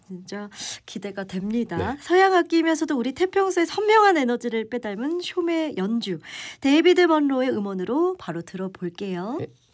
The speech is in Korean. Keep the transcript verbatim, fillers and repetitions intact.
진짜 기대가 됩니다. 네. 서양 악기이면서도 우리 태평소의 선명한 에너지를 빼닮은 쇼메 연주 데이비드 먼로의 음원으로 바로 들어볼게요. 네.